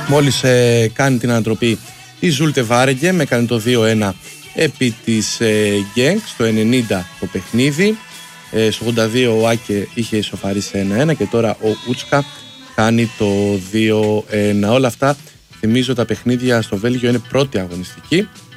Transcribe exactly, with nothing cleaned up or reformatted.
Μόλις ε, κάνει την ανατροπή η Ζούλτε Βάρεγκε, με κάνει το δύο ένα επί της ε, Γκένκ στο ενενήντα το παιχνίδι. Ε, στο ογδόντα δύο ο Άκε είχε ισοφαρίσει ένα ένα και τώρα ο Ούτσκα κάνει το δύο ένα. Όλα αυτά, θυμίζω, τα παιχνίδια στο Βέλγιο είναι πρώτη αγωνιστική